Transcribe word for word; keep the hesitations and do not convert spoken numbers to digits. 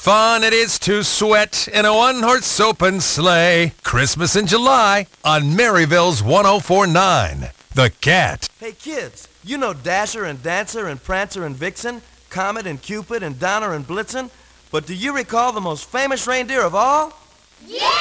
Fun it is to sweat in a one-horse open sleigh. Christmas in July on Maryville's one oh four point nine. The Cat. Hey kids, you know Dasher and Dancer and Prancer and Vixen, Comet and Cupid and Donner and Blitzen, but do you recall the most famous reindeer of all? Yeah!